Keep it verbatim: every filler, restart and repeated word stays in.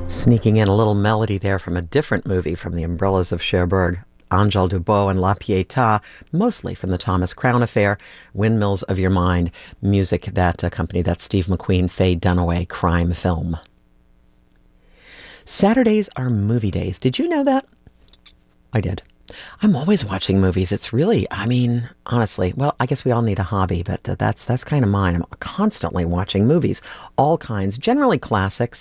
Sneaking in a little melody there from a different movie from the Umbrellas of Cherbourg. Angèle Dubos and La Pietà, mostly from the Thomas Crown Affair, Windmills of Your Mind, music that accompanied that Steve McQueen, Faye Dunaway crime film. Saturdays are movie days. Did you know that? I did. I'm always watching movies. It's really, I mean, honestly, well, I guess we all need a hobby, but uh, that's that's kind of mine. I'm constantly watching movies, all kinds, generally classics.